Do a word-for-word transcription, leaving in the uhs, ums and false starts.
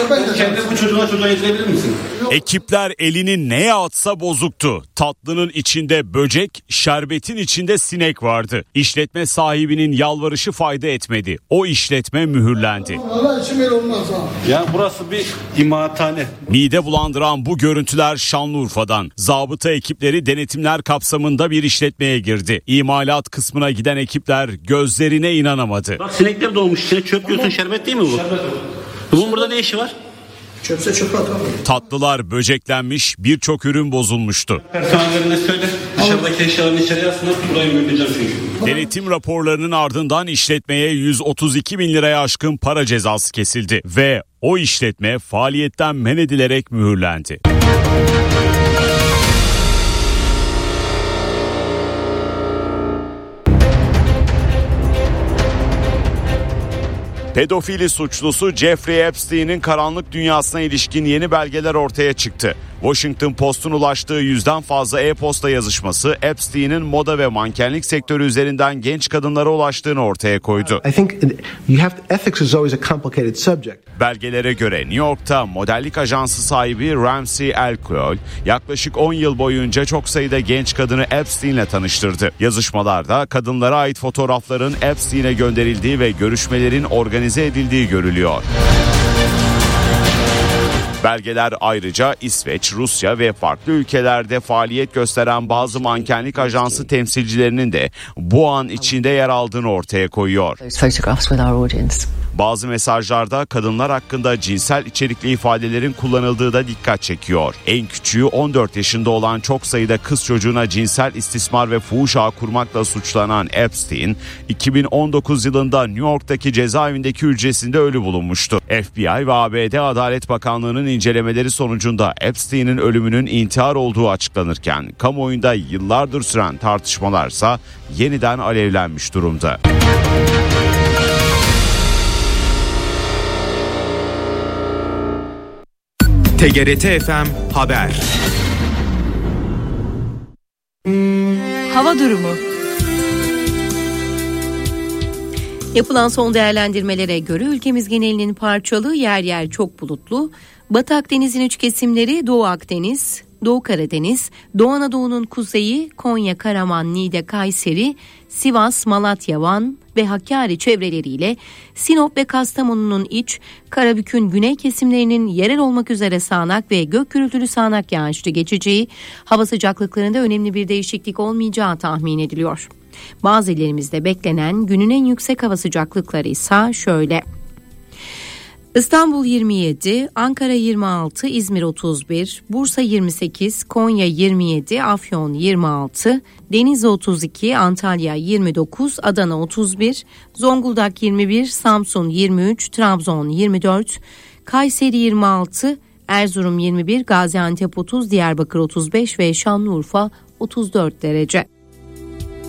Kendi bu çocuğuna çocuğa yedirebilir misin? Ekipler elini neye atsa bozuktu. Tatlının içinde böcek, şerbetin içinde sinek vardı. İşletme sahibinin yalvarışı fayda etmedi. O işletme mühürlendi. Allah için öyle olmaz ha. Ya burası bir imalathane. Mide bulandıran bu görüntüler Şanlıurfa'dan. Zabıta ekipleri denetimler kapsamında bir işletmeye girdi. İmalat kısmına giden ekipler gözlerine inanamadı. Bak sinekler dolmuş içine, çöp diyorsun, şerbet değil mi bu? Şerbet. Bunun burada ne işi var? Çöpse çöpe atalım. Tatlılar böceklenmiş, birçok ürün bozulmuştu. Personellerine söyle, dışarıdaki eşyalarını içeriye alsınlar, burayı mühürleyeceğim çünkü. Denetim raporlarının ardından işletmeye yüz otuz iki bin liraya aşkın para cezası kesildi ve o işletme faaliyetten men edilerek mühürlendi. Pedofili suçlusu Jeffrey Epstein'in karanlık dünyasına ilişkin yeni belgeler ortaya çıktı. Washington Post'un ulaştığı yüzden fazla e-posta yazışması Epstein'in moda ve mankenlik sektörü üzerinden genç kadınlara ulaştığını ortaya koydu. I think you have to, ethics is always a complicated subject. Belgelere göre New York'ta modellik ajansı sahibi Ramsey Elkloy yaklaşık on yıl boyunca çok sayıda genç kadını Epstein'le tanıştırdı. Yazışmalarda kadınlara ait fotoğrafların Epstein'e gönderildiği ve görüşmelerin organize edildiği görülüyor. Belgeler ayrıca İsveç, Rusya ve farklı ülkelerde faaliyet gösteren bazı mankenlik ajansı temsilcilerinin de bu an içinde yer aldığını ortaya koyuyor. Bazı mesajlarda kadınlar hakkında cinsel içerikli ifadelerin kullanıldığı da dikkat çekiyor. En küçüğü on dört yaşında olan çok sayıda kız çocuğuna cinsel istismar ve fuhuş ağı kurmakla suçlanan Epstein, iki bin on dokuz yılında New York'taki cezaevindeki hücresinde ölü bulunmuştu. F B I ve A B D Adalet Bakanlığı'nın incelemeleri sonucunda Epstein'in ölümünün intihar olduğu açıklanırken, kamuoyunda yıllardır süren tartışmalarsa yeniden alevlenmiş durumda. T G R T F M Haber. Hava durumu. Yapılan son değerlendirmelere göre ülkemiz genelinin parçalı, yer yer çok bulutlu. Batı Akdeniz'in üç kesimleri Doğu Akdeniz, Doğu Karadeniz, Doğu Anadolu'nun kuzeyi, Konya, Karaman, Niğde, Kayseri, Sivas, Malatya, Van ve Hakkari çevreleriyle Sinop ve Kastamonu'nun iç, Karabük'ün güney kesimlerinin yerel olmak üzere sağanak ve gök gürültülü sağanak yağışlı geçeceği, hava sıcaklıklarında önemli bir değişiklik olmayacağı tahmin ediliyor. Bazı illerimizde beklenen günün en yüksek hava sıcaklıkları ise şöyle: İstanbul yirmi yedi, Ankara yirmi altı, İzmir otuz bir, Bursa yirmi sekiz, Konya yirmi yedi, Afyon yirmi altı, Denizli otuz iki, Antalya yirmi dokuz, Adana otuz bir, Zonguldak yirmi bir, Samsun yirmi üç, Trabzon yirmi dört, Kayseri yirmi altı, Erzurum yirmi bir, Gaziantep otuz, Diyarbakır otuz beş ve Şanlıurfa otuz dört derece.